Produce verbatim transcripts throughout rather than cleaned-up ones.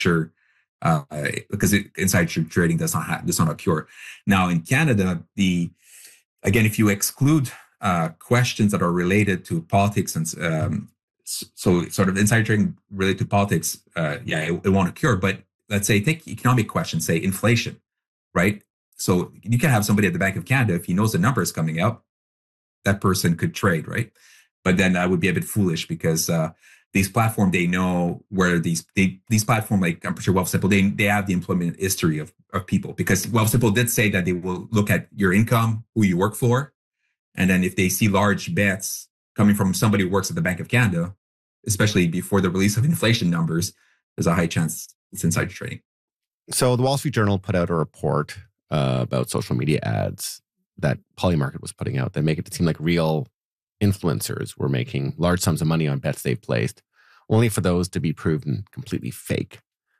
sure uh, because it, insider trading does not have, does not occur. Now in Canada, the again, if you exclude uh, questions that are related to politics and um, so sort of insider trading related to politics, uh, yeah, it, it won't occur. But let's say take economic questions, say inflation, right? So you can have somebody at the Bank of Canada, if he knows the number is coming out, that person could trade, right? But then that would be a bit foolish because uh, these platforms, they know where these they, these platforms, like I'm pretty sure Wealthsimple, they they have the employment history of, of people, because Wealthsimple did say that they will look at your income, who you work for, and then if they see large bets coming from somebody who works at the Bank of Canada, especially before the release of inflation numbers, there's a high chance it's insider trading. So the Wall Street Journal put out a report uh, about social media ads that Polymarket was putting out that make it seem like real influencers were making large sums of money on bets they've placed, only for those to be proven completely fake.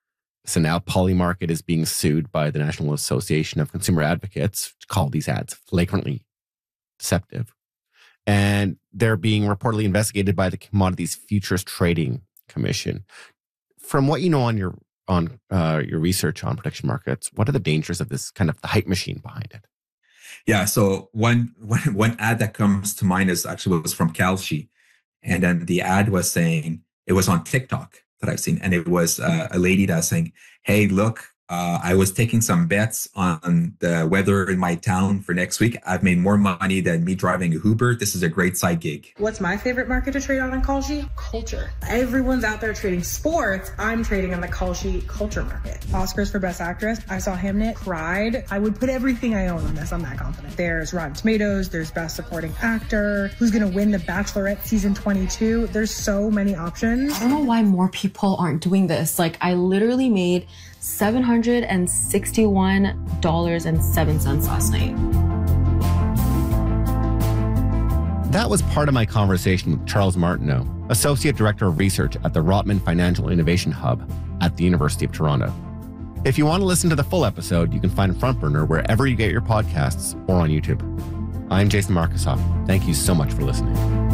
So now Polymarket is being sued by the National Association of Consumer Advocates to call these ads flagrantly deceptive. And they're being reportedly investigated by the Commodities Futures Trading Commission. From what you know on your on uh, your research on prediction markets, what are the dangers of this kind of the hype machine behind it? Yeah, so one, one one ad that comes to mind is actually was from Kalshi, and then the ad was saying, it was on TikTok that I've seen, and it was uh, a lady that's saying, "Hey, look, uh, I was taking some bets on the weather in my town for next week. I've made more money than me driving a Uber. This is a great side gig." What's my favorite market to trade on in Kalshi? Culture. Everyone's out there trading sports. I'm trading on the Kalshi culture market. Oscars for Best Actress. I saw Hamnet, cried. I would put everything I own on this. I'm that confident. There's Rotten Tomatoes. There's Best Supporting Actor. Who's going to win The Bachelorette season twenty-two? There's so many options. I don't know why more people aren't doing this. Like, I literally made seven hundred sixty-one dollars and seven cents last night. That was part of my conversation with Charles Martineau, Associate Director of Research at the Rotman Financial Innovation Hub at the University of Toronto. If you want to listen to the full episode, you can find FrontBurner wherever you get your podcasts or on YouTube. I'm Jason Markusoff. Thank you so much for listening.